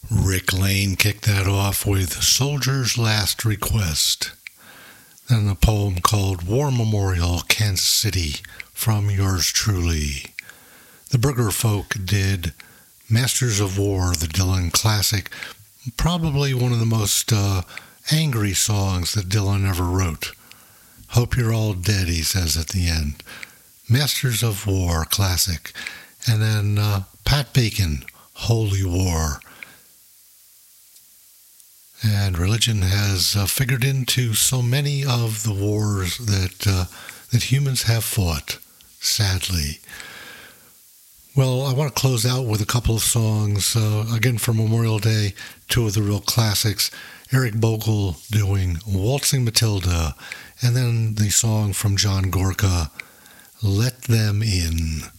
Rick Lane kicked that off with Soldier's Last Request. Then a poem called War Memorial, Kansas City, from yours truly. The Burger Folk did Masters of War, the Dylan classic, probably one of the most angry songs that Dylan ever wrote. Hope you're all dead, he says at the end. Masters of War, classic. And then Pat Bacon, Holy War. And religion has figured into so many of the wars that humans have fought, sadly. Well, I want to close out with a couple of songs, again for Memorial Day, two of the real classics. Eric Bogle doing Waltzing Matilda, and then the song from John Gorka, Let Them In.